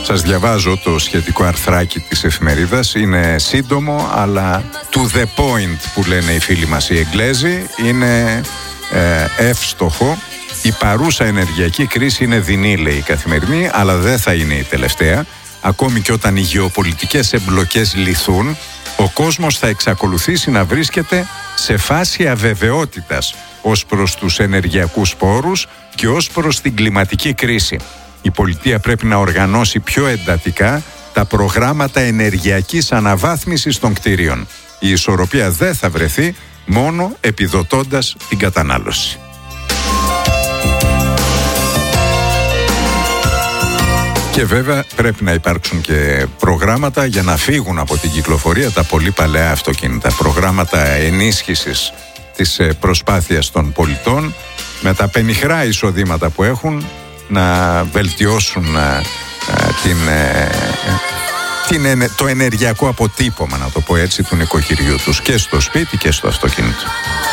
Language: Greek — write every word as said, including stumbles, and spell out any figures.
Σας διαβάζω το σχετικό αρθράκι της εφημερίδας. Είναι σύντομο, αλλά to the point που λένε οι φίλοι μας οι Εγγλέζοι. Είναι ε, εύστοχο. Η παρούσα ενεργειακή κρίση είναι δεινή, λέει η Καθημερινή, αλλά δεν θα είναι η τελευταία. Ακόμη και όταν οι γεωπολιτικές εμπλοκές λυθούν, ο κόσμος θα εξακολουθήσει να βρίσκεται σε φάση αβεβαιότητας ως προς τους ενεργειακούς πόρους και ως προς την κλιματική κρίση. Η πολιτεία πρέπει να οργανώσει πιο εντατικά τα προγράμματα ενεργειακής αναβάθμισης των κτίριων. Η ισορροπία δεν θα βρεθεί μόνο επιδοτώντας την κατανάλωση. Και βέβαια πρέπει να υπάρξουν και προγράμματα για να φύγουν από την κυκλοφορία τα πολύ παλαιά αυτοκίνητα. Προγράμματα ενίσχυσης της προσπάθειας των πολιτών με τα πενιχρά εισοδήματα που έχουν να βελτιώσουν α, α, την, ε, την, το ενεργειακό αποτύπωμα, να το πω έτσι, του νοικοκυριού τους και στο σπίτι και στο αυτοκίνητο.